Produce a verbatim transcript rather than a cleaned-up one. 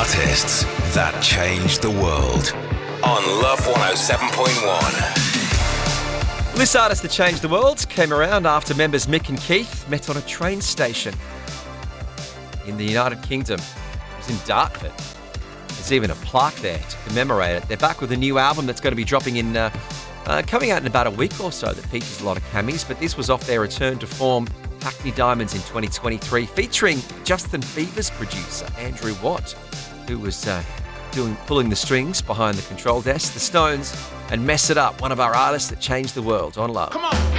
artists that changed the world on Love one oh seven point one. This artist that changed the world came around after members Mick and Keith met on a train station in the United Kingdom. It was in Dartford. There's even a plaque there to commemorate it. They're back with a new album that's going to be dropping in, uh, uh, coming out in about a week or so, that features a lot of camis, but this was off their return to form, Hackney Diamonds in twenty twenty-three, featuring Justin Bieber's producer, Andrew Watt, who was uh, doing pulling the strings behind the control desk. The Stones and Mess It Up, one of our artists that changed the world on Love. Come on.